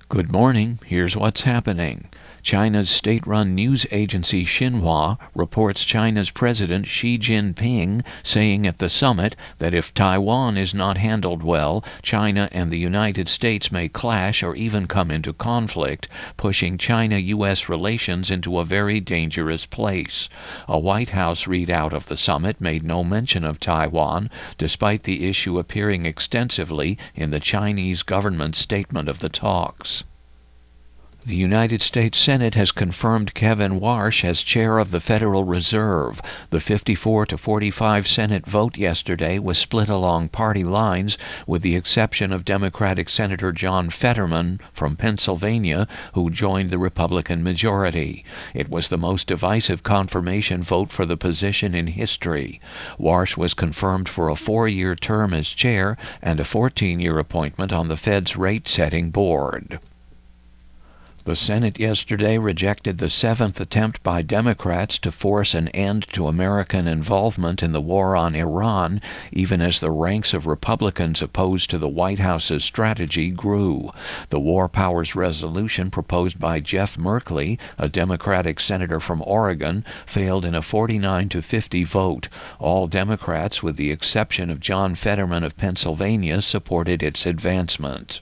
Good morning. Here's what's happening. China's state-run news agency Xinhua reports China's President Xi Jinping saying at the summit that if Taiwan is not handled well, China and the United States may clash or even come into conflict, pushing China-U.S. relations into a very dangerous place. A White House readout of the summit made no mention of Taiwan, despite the issue appearing extensively in the Chinese government's statement of the talks. The United States Senate has confirmed Kevin Warsh as chair of the Federal Reserve. The 54-45 Senate vote yesterday was split along party lines, with the exception of Democratic Senator John Fetterman from Pennsylvania, who joined the Republican majority. It was the most divisive confirmation vote for the position in history. Warsh was confirmed for a 4-year term as chair and a 14-year appointment on the Fed's rate-setting board. The Senate yesterday rejected the 7th attempt by Democrats to force an end to American involvement in the war on Iran, even as the ranks of Republicans opposed to the White House's strategy grew. The War Powers resolution proposed by Jeff Merkley, a Democratic senator from Oregon, failed in a 49-50 vote. All Democrats, with the exception of John Fetterman of Pennsylvania, supported its advancement.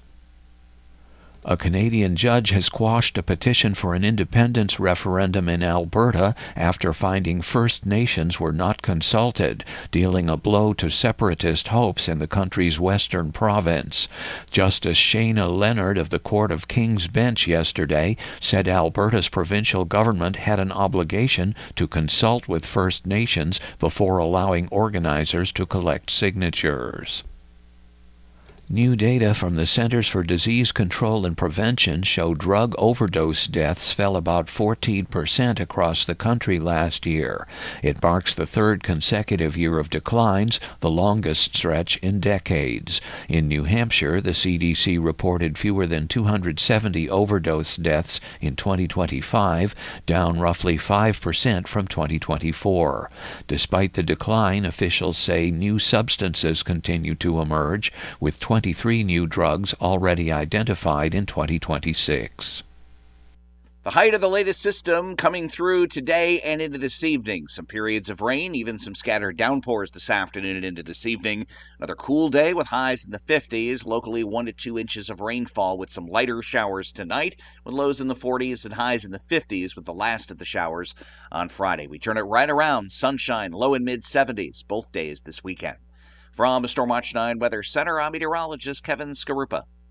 A Canadian judge has quashed a petition for an independence referendum in Alberta after finding First Nations were not consulted, dealing a blow to separatist hopes in the country's western province. Justice Shayna Leonard of the Court of King's Bench yesterday said Alberta's provincial government had an obligation to consult with First Nations before allowing organizers to collect signatures. New data from the Centers for Disease Control and Prevention show drug overdose deaths fell about 14% across the country last year. It marks the third consecutive year of declines, the longest stretch in decades. In New Hampshire, the CDC reported fewer than 270 overdose deaths in 2025, down roughly 5% from 2024. Despite the decline, officials say new substances continue to emerge, with 23 new drugs already identified in 2026. The height of the latest system coming through today and into this evening. Some periods of rain, even some scattered downpours this afternoon and into this evening. Another cool day with highs in the 50s, locally 1 to 2 inches of rainfall with some lighter showers tonight, with lows in the 40s and highs in the 50s with the last of the showers on Friday. We turn it right around, sunshine, low and mid 70s both days this weekend. From the Stormwatch 9 Weather Center, I'm meteorologist Kevin Skarupa.